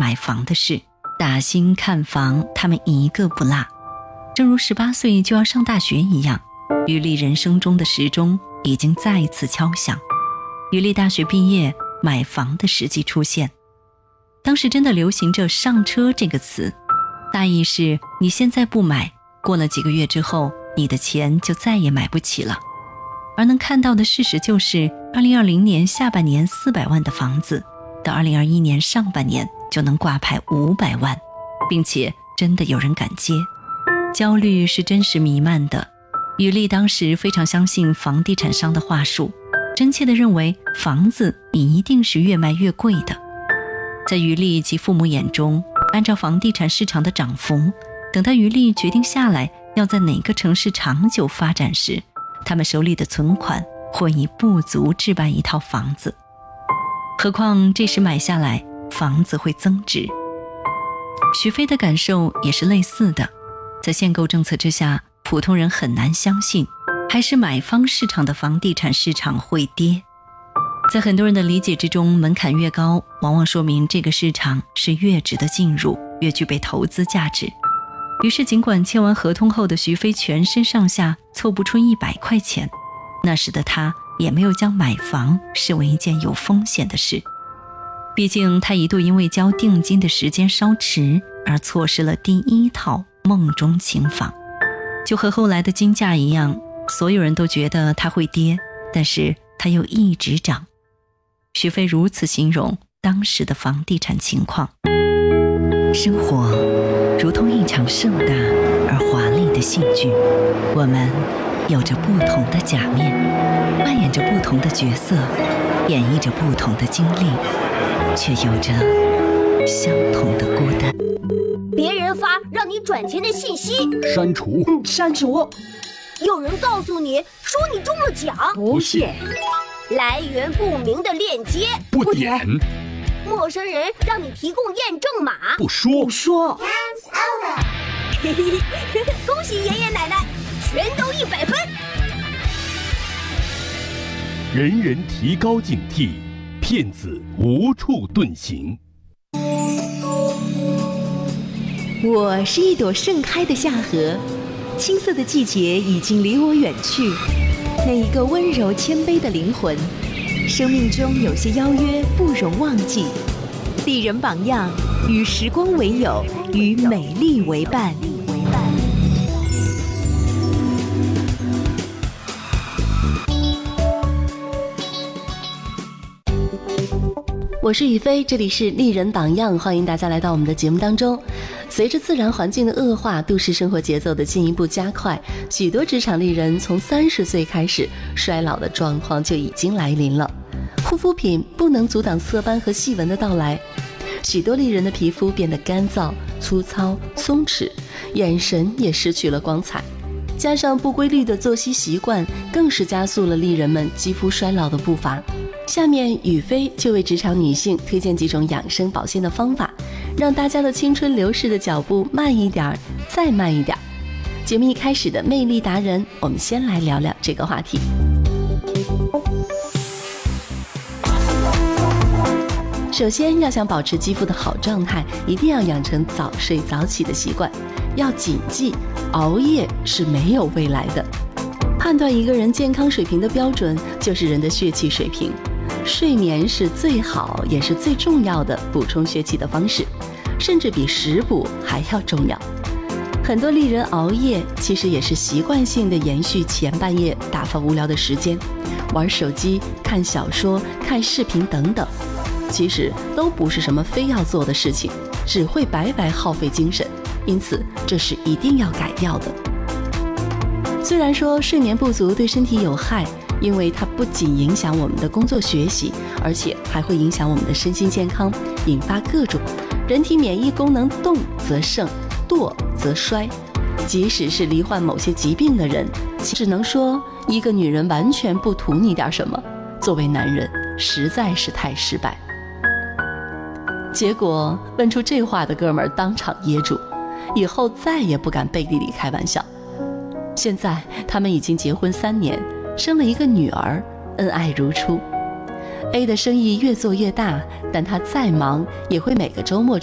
买房的事，打新看房他们一个不落。正如18岁就要上大学一样，于丽人生中的时钟已经再次敲响。于丽大学毕业，买房的时机出现。当时真的流行着上车这个词，大意是你现在不买，过了几个月之后，你的钱就再也买不起了。而能看到的事实就是2020年下半年400万的房子，到2021年上半年就能挂牌500万，并且真的有人敢接。焦虑是真实弥漫的。于丽当时非常相信房地产商的话术，真切地认为房子一定是越卖越贵的。在于丽及父母眼中，按照房地产市场的涨幅，等到于丽决定下来要在哪个城市长久发展时，他们手里的存款或已不足置办一套房子。何况这时买下来，房子会增值。许飞的感受也是类似的，在限购政策之下，普通人很难相信还是买方市场的房地产市场会跌。在很多人的理解之中，门槛越高，往往说明这个市场是越值得进入，越具备投资价值。于是尽管签完合同后的徐飞全身上下凑不出100块钱，那时的他也没有将买房视为一件有风险的事。毕竟他一度因为交定金的时间稍迟而错失了第一套梦中情房。就和后来的金价一样，所有人都觉得它会跌，但是它又一直涨。徐飞如此形容当时的房地产情况：生活如同一场盛大而华丽的戏剧，我们有着不同的假面，扮演着不同的角色，演绎着不同的经历，却有着相同的孤单。 别人发让你转钱的信息， 删除， 删除。 有人告诉你说你中了奖， 不信。 来源不明的链接， 不点。 陌生人让你提供验证码， 不说。 不说。 恭喜爷爷奶奶，全都100分。 人人提高警惕，骗子无处遁形。 我是一朵盛开的夏荷，青涩的季节已经离我远去。那一个温柔谦卑的灵魂，生命中有些邀约不容忘记。丽人榜样，与时光为友，与美丽为伴。 我是雨飞，这里是丽人榜样，欢迎大家来到我们的节目当中。随着自然环境的恶化，都市生活节奏的进一步加快，许多职场丽人从30岁开始，衰老的状况就已经来临了。护肤品不能阻挡色斑和细纹的到来，许多丽人的皮肤变得干燥、粗糙、松弛，眼神也失去了光彩。加上不规律的作息习惯，更是加速了丽人们肌肤衰老的步伐。下面雨飞就为职场女性推荐几种养生保鲜的方法，让大家的青春流逝的脚步慢一点，再慢一点。节目一开始的魅力达人，我们先来聊聊这个话题。首先，要想保持肌肤的好状态，一定要养成早睡早起的习惯。要谨记，熬夜是没有未来的。判断一个人健康水平的标准，就是人的血气水平。睡眠是最好也是最重要的补充血气的方式，甚至比食补还要重要。很多丽人熬夜，其实也是习惯性的延续前半夜打发无聊的时间，玩手机、看小说、看视频等等。其实都不是什么非要做的事情，只会白白耗费精神，因此这是一定要改掉的。虽然说睡眠不足对身体有害，因为它不仅影响我们的工作学习，而且还会影响我们的身心健康，引发各种人体免疫功能动则盛，惰则衰。即使是罹患某些疾病的人，只能说一个女人完全不图你点什么，作为男人实在是太失败。结果问出这话的哥们儿当场噎住，以后再也不敢背地里开玩笑。现在他们已经结婚3年，生了一个女儿，恩爱如初。A 的生意越做越大，但他再忙也会每个周末